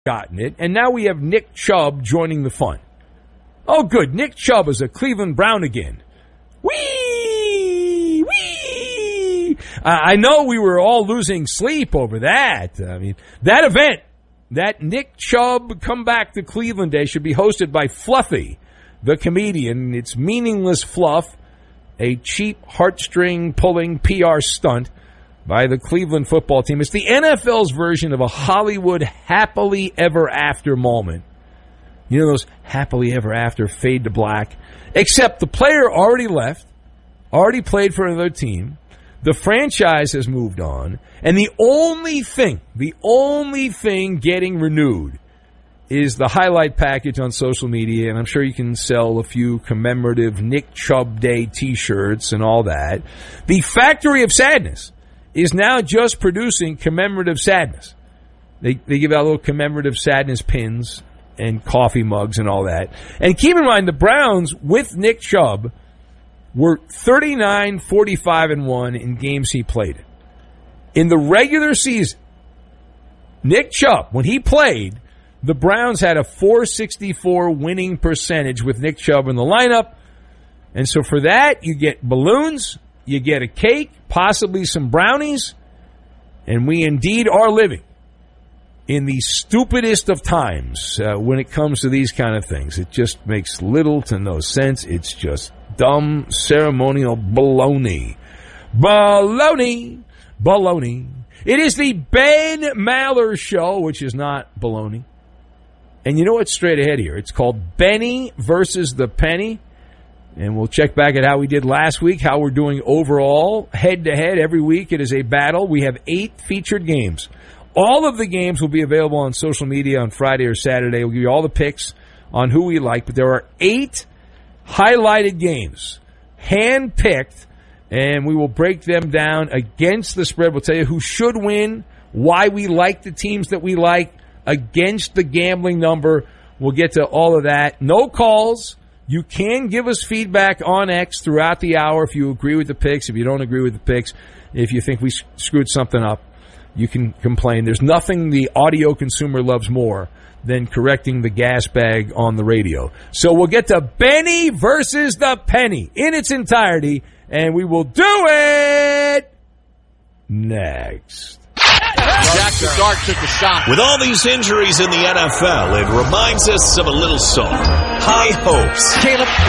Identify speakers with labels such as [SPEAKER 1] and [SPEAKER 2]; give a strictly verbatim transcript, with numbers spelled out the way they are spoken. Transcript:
[SPEAKER 1] gotten it, and now we have Nick Chubb joining the fun. Oh, good. Nick Chubb is a Cleveland Brown again. Whee! Whee! Uh, I know we were all losing sleep over that. I mean, that event, that Nick Chubb comeback to Cleveland Day should be hosted by Fluffy, the comedian. It's meaningless fluff, a cheap heartstring-pulling P R stunt by the Cleveland football team. It's the N F L's version of a Hollywood happily ever after moment. You know those happily ever after fade to black? Except the player already left, already played for another team. The franchise has moved on. And the only thing, the only thing getting renewed is the highlight package on social media. And I'm sure you can sell a few commemorative Nick Chubb Day t-shirts and all that. The Factory of Sadness is now just producing commemorative sadness. They, they give out little commemorative sadness pins and coffee mugs and all that. And keep in mind, the Browns, with Nick Chubb, were thirty-nine, forty-five, and one in games he played in. In the regular season, Nick Chubb, when he played, the Browns had a four sixty-four winning percentage with Nick Chubb in the lineup. And so for that, you get balloons, you get a cake, possibly some brownies, and we indeed are living in the stupidest of times uh, when it comes to these kind of things. It just makes little to no sense. It's just dumb ceremonial baloney. Baloney. Baloney. It is the Ben Maller Show, which is not baloney. And you know what's straight ahead here? It's called Benny versus the Penny. And we'll check back at how we did last week, how we're doing overall, head-to-head. Every week it is a battle. We have eight featured games. All of the games will be available on social media on Friday or Saturday. We'll give you all the picks on who we like. But there are eight highlighted games, hand-picked, and we will break them down against the spread. We'll tell you who should win, why we like the teams that we like, against the gambling number. We'll get to all of that. No calls. You can give us feedback on X throughout the hour if you agree with the picks, if you don't agree with the picks, if you think we screwed something up. You can complain. There's nothing the audio consumer loves more than correcting the gas bag on the radio. So we'll get to Benny versus the Penny in its entirety, and we will do it next.
[SPEAKER 2] Jackson Dart took a shot.
[SPEAKER 3] With all these injuries in the N F L, it reminds us of a little song. High hopes.
[SPEAKER 2] Caleb